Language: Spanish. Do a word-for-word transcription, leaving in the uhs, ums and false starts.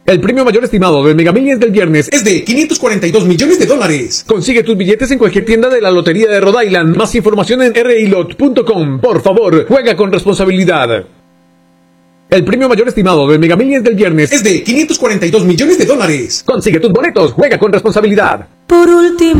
El premio mayor estimado del Mega Millions del viernes es de quinientos cuarenta y dos millones de dólares. Consigue tus billetes en cualquier tienda de la Lotería de Rhode Island. Más información en r i lot punto com. Por favor, juega con responsabilidad. El premio mayor estimado del Mega Millions del viernes es de quinientos cuarenta y dos millones de dólares. Consigue tus boletos, juega con responsabilidad. Por último.